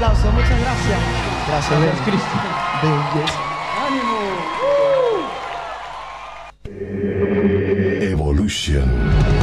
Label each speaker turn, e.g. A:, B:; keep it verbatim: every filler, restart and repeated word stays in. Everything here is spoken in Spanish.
A: aplauso, muchas gracias.
B: Gracias,
A: Gracias,
B: Ben.
A: Cristo.
B: Ben, yes.
A: ¡Ánimo!
C: Evolution.